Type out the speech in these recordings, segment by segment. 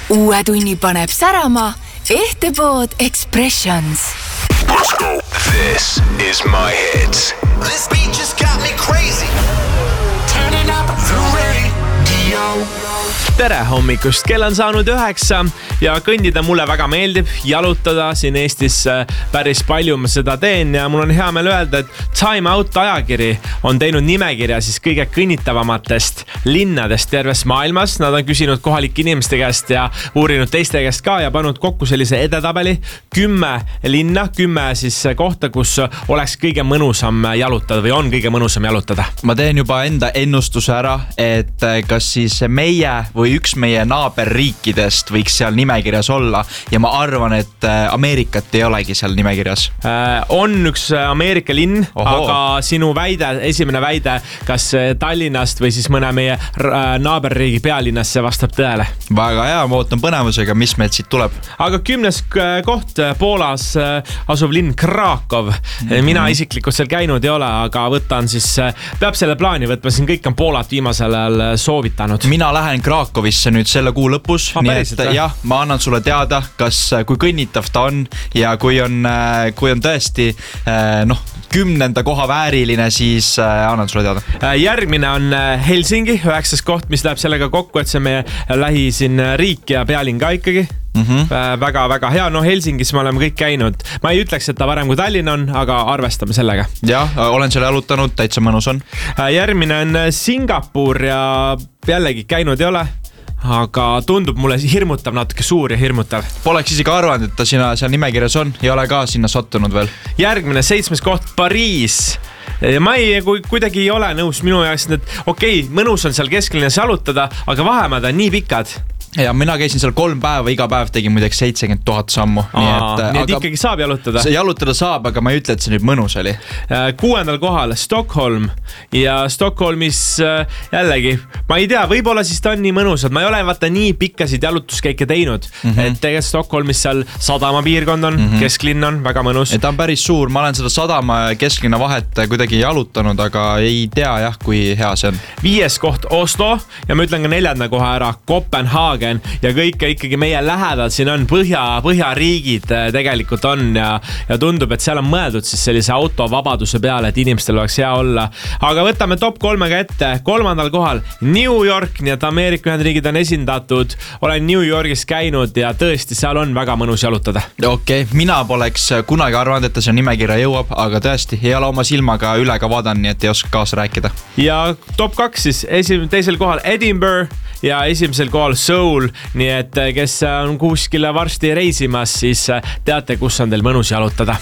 Uue tunni paneb särama Ehtepood Expressions. Let's go. This is my hits. This beat just got me crazy. Turning up the radio. Tere hommikust, kell on saanud 9 ja kõndida mulle väga meeldib, jalutada siin Eestis päris palju ma seda teen ja mul on hea meel öelda, et Time Out ajakiri on teinud nimekirja siis kõige kõnnitavamatest linnadest terves maailmas. Nad on küsinud kohalike inimeste käest ja uurinud teiste käest ka ja pannud kokku sellise edetabeli 10 linna, 10 siis kohta, kus oleks kõige mõnusam jalutada või on kõige mõnusam jalutada. Ma teen juba enda ennustuse ära, et kas siis meie või üks meie naaberriikidest võiks seal nimekirjas olla ja ma arvan, et Ameerikat ei olegi seal nimekirjas. On üks Ameerika linn, aga sinu väide, esimene väide, kas Tallinnast või siis mõne meie naaberriigi pealinnast, see vastab tõele. Väga hea, ma ootan põnevusega, mis meilt siit tuleb. Aga 10. koht Poolas asuv linn Krakow. Mina isiklikult seal käinud ei ole, aga võtan siis, peab selle plaani võtma, siin kõik on Poolat viimasel ajal soovitanud. Mina lähen Krakowisse nüüd selle kuu lõpus, nii et jah, ma annan sulle teada, kui kõnnitav ta on ja kui on tõesti 10. koha vääriline, siis annan sulle teada. Järgmine on Helsingi, 9. koht, mis läheb sellega kokku, et see meie lähi siin riik ja pealinn ka ikkagi. Väga-väga hea, Helsingis me oleme kõik käinud. Ma ei ütleks, et ta varem kui Tallinn on, aga arvestame sellega. Jah, olen selle jalutanud, täitsa mõnus on. Järgmine on Singapur ja jällegi käinud ei ole, aga tundub mulle hirmutav, natuke suur ja hirmutav. Poleks isegi arvanud, et ta seal nimekirjas on, ei ole ka sinna sattunud veel. Järgmine 7. koht Pariis. Ma kuidagi ei ole nõus minu jaoks, et mõnus on seal kesklinnas jalutada, aga vahemäed on nii pikad. Ja mina käisin seal 3 päeva, iga päev tegin muideks 70 000 sammu. Nii et ikkagi saab jalutada? Jalutada saab, aga ma ei ütle, et see nüüd mõnus oli. 6. kohal Stockholm ja Stockholmis jällegi, ma ei tea, võib-olla siis ta on nii mõnusad. Ma ei ole vaata nii pikkasid jalutuskäike teinud, et tegelikult Stockholmis seal sadama piirkond on, kesklinn on väga mõnus. Ta on päris suur, ma olen seda sadama ja kesklinna vahet kuidagi jalutanud, aga ei tea jah, kui hea see on. 5. koht Oslo ja ma ütlen ka 4. koha ära Kopenhaagen. Ja kõik ikkagi meie lähedal siin on põhjariigid tegelikult on ja tundub, et seal on mõeldud siis sellise autovabaduse peale, et inimestel oleks hea olla. Aga võtame top 3-ga ette. 3. kohal New York, nii et Ameerika Ühendriigid on esindatud. Olen New Yorgis käinud ja tõesti seal on väga mõnus jalutada. Mina poleks kunagi arvanud, et ta see nimekirja jõuab, aga tõesti ei ole oma silmaga üle ka vaadanud, nii et ei oska kaasa rääkida. Ja top 2 siis 2. kohal Edinburgh ja 1. kohal Seoul. Nii et kes on kuskile varsti reisimas, siis teate, kus on teil mõnus jalutada.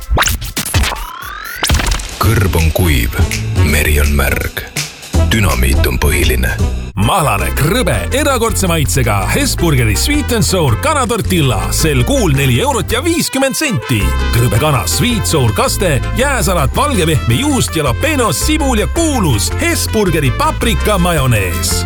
Kõrb on kuiv, meri on märg, dünamiit on põhiline. Mahlane, krõbe, erakordse maitsega Hesburgeri Sweet and Sour kanatortilla. Sel kuul 4 eurot ja 50 senti. Krõbe kana, Sweet Sour kaste, jääsalat, valgepehme juust, jalapeno, sibul ja kuulus. Hesburgeri paprika majonees.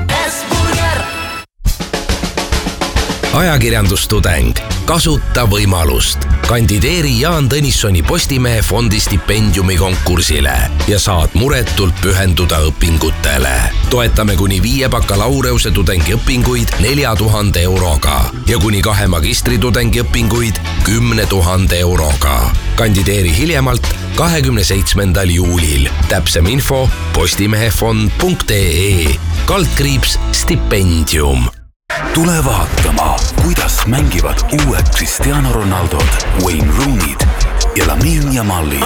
Ajakirjandustudeng. Kasuta võimalust. Kandideeri Jaan Tõnissoni Postimehe fondi stipendiumi konkursile ja saad muretult pühenduda õpingutele. Toetame kuni 5 bakalaureuse tudengi õpinguid 4000 euroga ja kuni 2 magistritudengi õpinguid 10 000 euroga. Kandideeri hiljemalt 27. juulil. Täpsem info postimehefond.ee /stipendium. Tule vaatama, kuidas mängivad uued Cristiano Ronaldod, Wayne Rooney'd ja Lamine Yamalid.